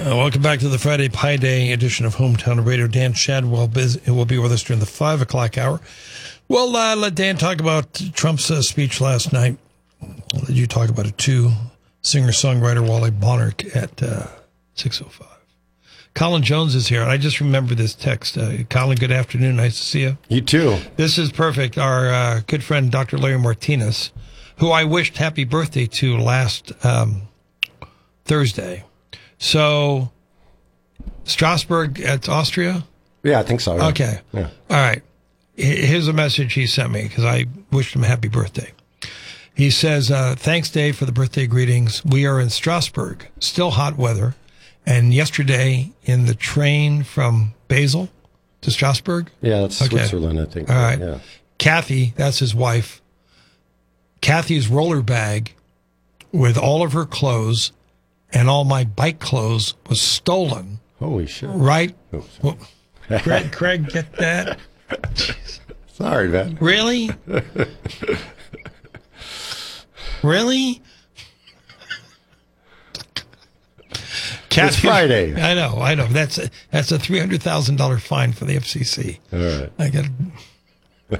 Welcome back to the Friday Pie Day edition of Hometown Radio. Dan Shadwell will be with us during the 5 o'clock hour. We'll let Dan talk about Trump's speech last night. I'll let you talk about it too. Singer-songwriter Wally Bonner at 6:05. Colin Jones is here, and I just remember this text. Colin, good afternoon. Nice to see you. You too. This is perfect. Our good friend, Dr. Larry Martinez, who I wished happy birthday to last Thursday. So, Strasbourg, it's Austria? Yeah, I think so. Yeah. Okay. Yeah. All right. Here's a message he sent me because I wished him happy birthday. He says, thanks, Dave, for the birthday greetings. We are in Strasbourg, still hot weather. And yesterday, in the train from Basel to Strasbourg. Yeah, that's Switzerland, I think. All right. Yeah. Kathy, that's his wife. Kathy's roller bag with all of her clothes and all my bike clothes was stolen. Holy shit. Right? Well, Craig, get that? Jeez. Sorry, man. Really? Really? It's Friday. I know. That's a $300,000 fine for the FCC. All right. I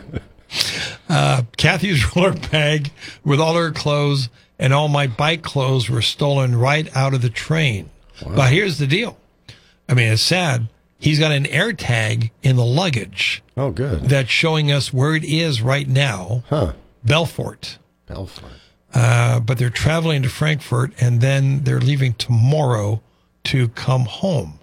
got Kathy's roller bag with all her clothes and all my bike clothes were stolen right out of the train. Wow. But here's the deal. I mean, it's sad. He's got an air tag in the luggage. Oh, good. That's showing us where it is right now. Huh. Belfort. Belfort. But they're traveling to Frankfurt, and then they're leaving tomorrow to come home.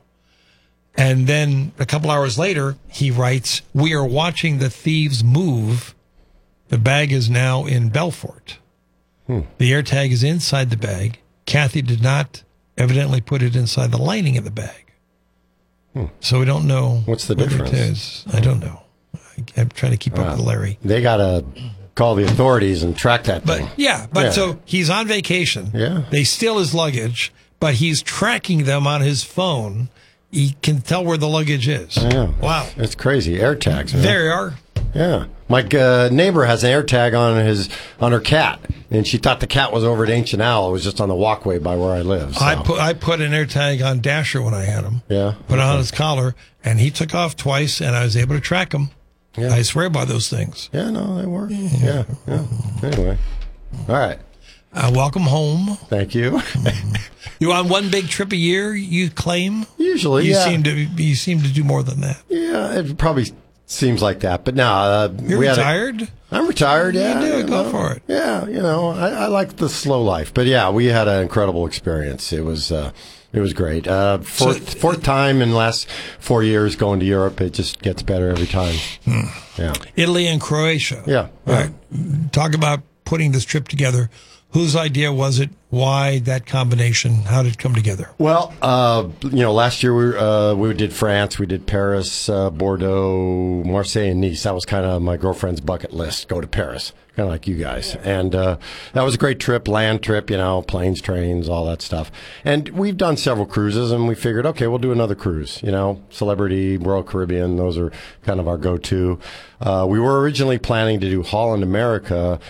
And then a couple hours later, he writes, we are watching the thieves move. The bag is now in Belfort. The AirTag is inside the bag. Kathy did not evidently put it inside the lining of the bag. So we don't know. What's the difference? It is. I don't know. I'm trying to keep up with Larry. They got to call the authorities and track that thing. So he's on vacation. Yeah. They steal his luggage, but he's tracking them on his phone. He can tell where the luggage is. Yeah. Wow. It's crazy. AirTags. Man. There you are. Yeah. My neighbor has an AirTag on her cat, and she thought the cat was over at Ancient Owl. It was just on the walkway by where I live. So. I put an AirTag on Dasher when I had him. Yeah. Put it on his collar, and he took off twice, and I was able to track him. Yeah. I swear by those things. Yeah, no, they work. Yeah. Anyway. All right. Welcome home. Thank you. You on one big trip a year, you claim? Usually, you seem to do more than that. Yeah, it probably seems like that. But no. You're retired? I'm retired, yeah. You do, go for it. Yeah, I like the slow life. But yeah, we had an incredible experience. It was great. Fourth time in the last 4 years going to Europe. It just gets better every time. Yeah. Italy and Croatia. Yeah. All right. Talk about putting this trip together. Whose idea was it? Why that combination? How did it come together? Well, last year we did France, we did Paris, Bordeaux, Marseille, and Nice. That was kind of my girlfriend's bucket list. Go to Paris, kind of like you guys. And that was a great trip, land trip, planes, trains, all that stuff. And we've done several cruises, and we figured, okay, we'll do another cruise. Celebrity, Royal Caribbean, those are kind of our go-to. We were originally planning to do Holland America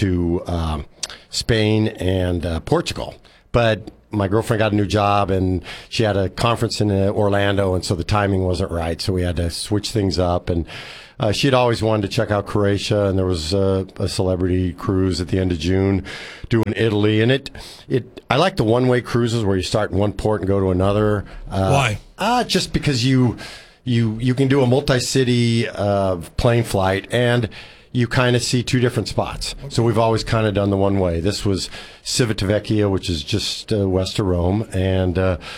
to Spain and Portugal. But my girlfriend got a new job, and she had a conference in Orlando, and so the timing wasn't right, so we had to switch things up. And she'd always wanted to check out Croatia, and there was a celebrity cruise at the end of June doing Italy. And I like the one-way cruises where you start in one port and go to another. Why? Just because you can do a multi-city plane flight, and you kind of see two different spots. Okay. So we've always kind of done the one way. This was Civitavecchia, which is just west of Rome, and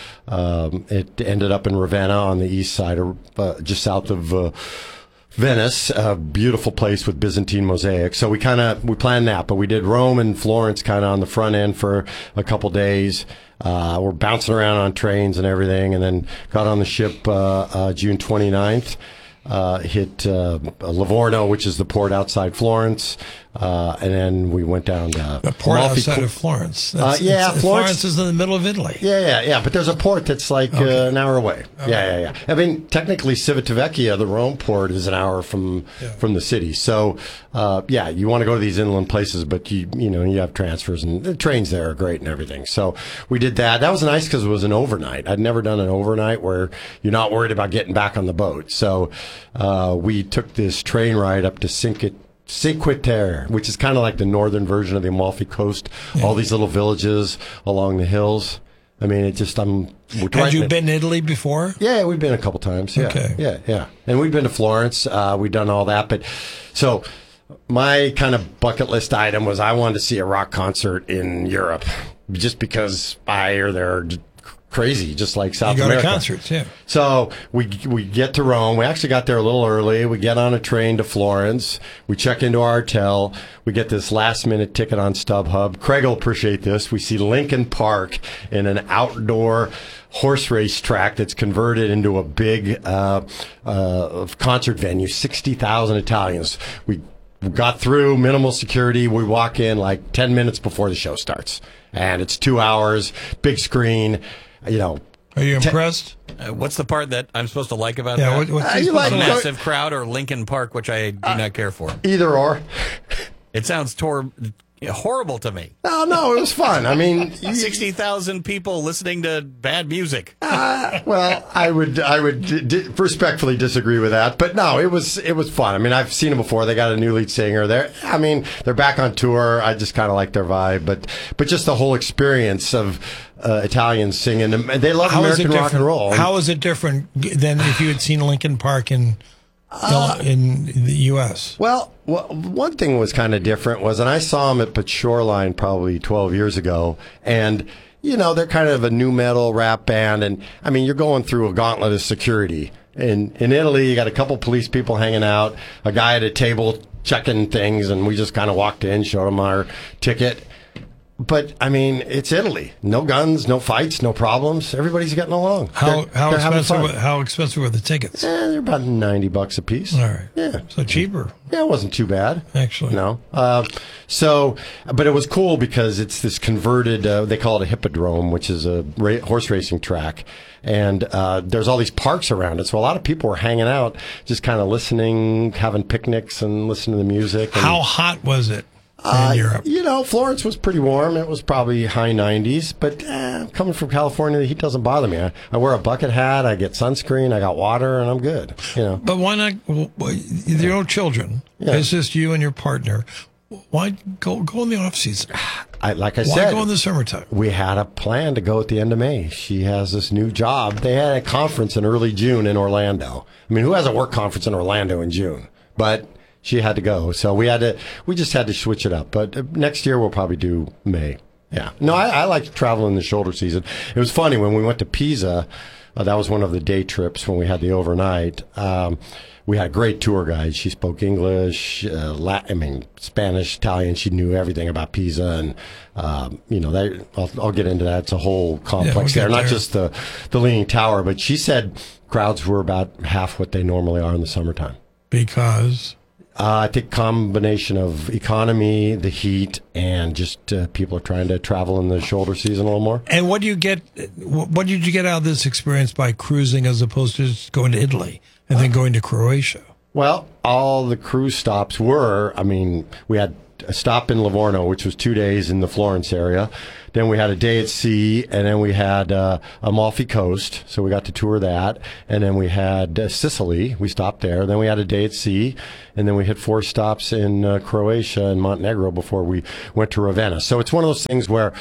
it ended up in Ravenna on the east side, just south of Venice, a beautiful place with Byzantine mosaic. So we planned that, but we did Rome and Florence kind of on the front end for a couple days. We're bouncing around on trains and everything, and then got on the ship June 29th. Hit Livorno, which is the port outside Florence, And then we went down to A port Amalfi outside Co- of Florence. Florence is in the middle of Italy. Yeah. But there's a port that's like an hour away. Yeah. I mean, technically, Civitavecchia, the Rome port, is an hour from the city. So, you want to go to these inland places, but you have transfers, and the trains there are great and everything. So we did that. That was nice because it was an overnight. I'd never done an overnight where you're not worried about getting back on the boat. So we took this train ride up to Cinque Terre, which is kind of like the northern version of the Amalfi Coast. Yeah. All these little villages along the hills. I mean, Had you been to Italy before? Yeah, we've been a couple times. Yeah, okay. Yeah. And we've been to Florence. We've done all that. But so my kind of bucket list item was I wanted to see a rock concert in Europe, just because I hear they're crazy, just like South America. You go to concerts, yeah. So we get to Rome. We actually got there a little early. We get on a train to Florence. We check into our hotel. We get this last-minute ticket on StubHub. Craig will appreciate this. We see Lincoln Park in an outdoor horse race track that's converted into a big concert venue, 60,000 Italians. We got through minimal security. We walk in like 10 minutes before the show starts. And it's 2 hours, big screen. Are you impressed? What's the part that I'm supposed to like about that? What's you like massive crowd or Lincoln Park, which I do not care for? Either or. It sounds horrible to me. No, it was fun. I mean, 60,000 people listening to bad music. Well, I would respectfully disagree with that, but no, it was fun. I mean, I've seen them before. They got a new lead singer. They're back on tour. I just kind of like their vibe, but just the whole experience of Italians singing. They love American rock and roll. How is it different than if you had seen Lincoln Park in the U.S.? Well, one thing was kind of different and I saw them at Shoreline probably 12 years ago, and they're kind of a new metal rap band, and I mean, you're going through a gauntlet of security. In Italy, you got a couple police people hanging out, a guy at a table checking things, and we just kind of walked in, showed him our ticket. But I mean, it's Italy. No guns, no fights, no problems. Everybody's getting along. How expensive were the tickets? They're about $90 a piece. All right. Yeah. So cheaper. Yeah, it wasn't too bad. Actually. No. But it was cool because it's this converted, they call it a hippodrome, which is a horse racing track. And there's all these parks around it. So a lot of people were hanging out, just kind of listening, having picnics and listening to the music. How hot was it? In Europe. Florence was pretty warm. It was probably high 90s, but coming from California, the heat doesn't bother me. I wear a bucket hat, I get sunscreen, I got water, and I'm good. But why not? There are no children. Yeah. It's just you and your partner. Why go in the off season? Why go in the summertime? We had a plan to go at the end of May. She has this new job. They had a conference in early June in Orlando. I mean, who has a work conference in Orlando in June? But she had to go, so we just had to switch it up. But next year we'll probably do May. Yeah. No, I like to travel in the shoulder season. It was funny when we went to Pisa. That was one of the day trips when we had the overnight. We had a great tour guide. She spoke English, Spanish, Italian. She knew everything about Pisa, and I'll get into that. It's a whole complex there, not just the Leaning Tower. But she said crowds were about half what they normally are in the summertime. Because I think combination of economy, the heat, and just people are trying to travel in the shoulder season a little more. And what did you get out of this experience by cruising as opposed to just going to Italy and then going to Croatia? Well, all the cruise stops we had a stop in Livorno, which was 2 days in the Florence area. Then we had a day at sea, and then we had Amalfi Coast, so we got to tour that. And then we had Sicily. We stopped there. Then we had a day at sea, and then we hit 4 stops in Croatia and Montenegro before we went to Ravenna. So it's one of those things where,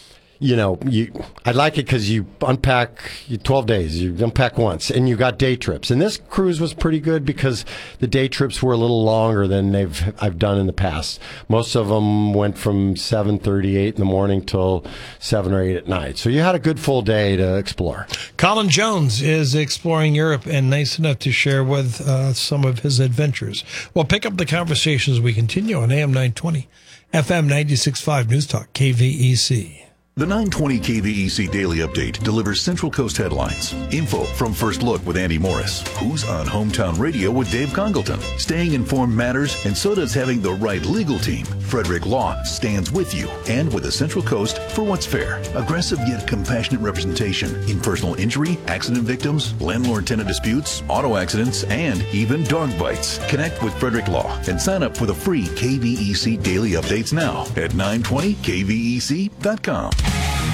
I like it because you unpack 12 days, you unpack once, and you got day trips. And this cruise was pretty good because the day trips were a little longer than I've done in the past. Most of them went from 7:38 in the morning till 7 or 8 at night. So you had a good full day to explore. Colin Jones is exploring Europe and nice enough to share with some of his adventures. We'll pick up the conversation as we continue on AM 920, FM 96.5 News Talk, KVEC. The 920 KVEC Daily Update delivers Central Coast headlines, info from First Look with Andy Morris, Who's on Hometown Radio with Dave Congleton. Staying informed matters, and so does having the right legal team. Frederick Law stands with you and with the Central Coast for what's fair. Aggressive yet compassionate representation in personal injury, accident victims, landlord-tenant disputes, auto accidents, and even dog bites. Connect with Frederick Law and sign up for the free KVEC Daily Updates now at 920kvec.com.